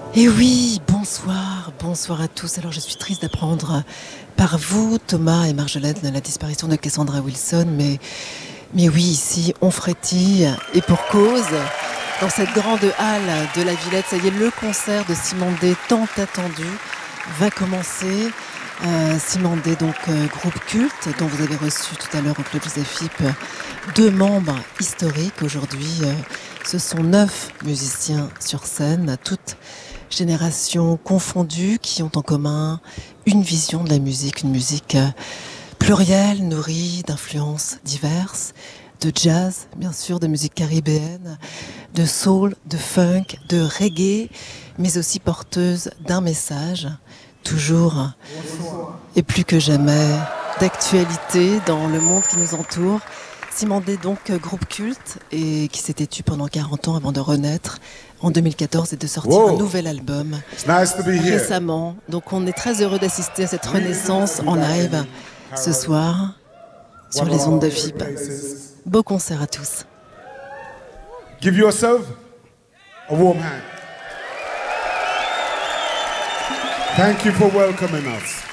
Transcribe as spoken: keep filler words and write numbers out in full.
Et oui, bonsoir, bonsoir à tous. Alors je suis triste d'apprendre par vous, Thomas et Marjolaine, la disparition de Cassandra Wilson, mais, mais oui, ici on frétille, et pour cause. Dans cette grande halle de la Villette, ça y est, le concert de Cymandé tant attendu va commencer. Euh, Cymandé, donc euh, groupe culte dont vous avez reçu tout à l'heure au Club Joseph Philippe deux membres historiques. Aujourd'hui, euh, ce sont neuf musiciens sur scène, toutes générations confondues, qui ont en commun une vision de la musique, une musique euh, plurielle, nourrie d'influences diverses, de jazz, bien sûr, de musique caribéenne, de soul, de funk, de reggae, mais aussi porteuse d'un message, toujours et plus que jamais d'actualité dans le monde qui nous entoure. Cymandé, donc groupe culte, et qui s'était tu pendant quarante ans avant de renaître en deux mille quatorze et de sortir wow. un nouvel album nice récemment. Donc on est très heureux d'assister à cette renaissance en live ce soir sur les ondes de F I B. Beau concert à tous. Give yourself a warm hand. Thank you for welcoming us.